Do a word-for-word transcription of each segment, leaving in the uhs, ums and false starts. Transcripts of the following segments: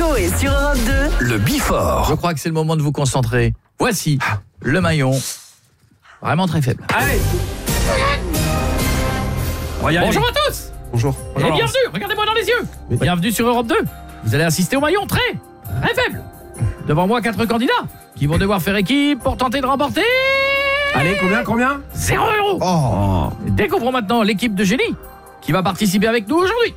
Coé sur Europe deux. Le Bifort. Je crois que c'est le moment de vous concentrer. Voici le maillon. Vraiment très faible. Allez. Bonjour à tous. Bonjour. Et bienvenue, regardez-moi dans les yeux. Oui. Bienvenue sur Europe deux. Vous allez assister au maillon très, très faible. Devant moi, quatre candidats qui vont devoir faire équipe pour tenter de remporter... Allez, combien, combien Zéro euro. Oh. Découvrons maintenant l'équipe de génie qui va participer avec nous aujourd'hui.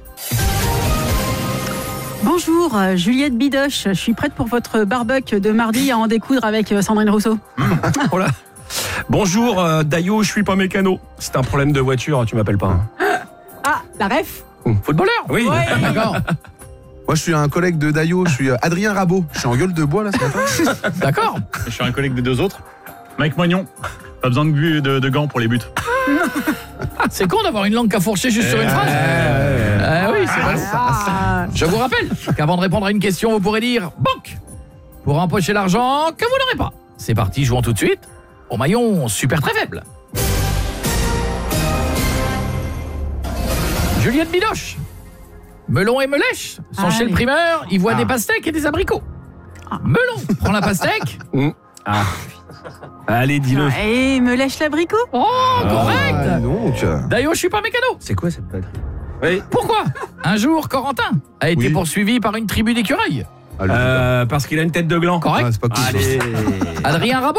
Bonjour, euh, Juliette Bidoche. Je suis prête pour votre barbecue de mardi à en découdre avec euh, Sandrine Rousseau. Oh là. Bonjour, euh, Dayo, je suis pas mécano. C'est un problème de voiture, tu m'appelles pas. Hein. Ah, la ref. Footballeur. Oui. Ouais. D'accord. Moi, je suis un collègue de Dayo, je suis Adrien Rabot. Je suis en gueule de bois, là, ce matin. D'accord. Je suis un collègue des deux autres. Mike Moignon. Pas besoin de, bu- de, de gants pour les buts. C'est con d'avoir une langue qu'à fourcher juste sur une phrase. Ah oui, c'est vrai. Ah. Je vous rappelle qu'avant de répondre à une question, vous pourrez dire banque pour empocher l'argent que vous n'aurez pas. C'est parti, jouons tout de suite au maillon super très faible. Juliette Bidoche. Melon et Melèche sont Allez. chez le primeur, ils voient Ah. des pastèques et des abricots. Melon prend la pastèque. Ah. Allez, dis-le. Et me lèche l'abricot. Oh, correct. Ah, donc. D'ailleurs, je suis pas mécano. C'est quoi cette batterie? Oui. Pourquoi un jour, Corentin a été Oui. poursuivi par une tribu d'écureuils. Ah, le- Euh, parce qu'il a une tête de gland. Correct. Ah, c'est pas cool. Allez. Adrien Rabot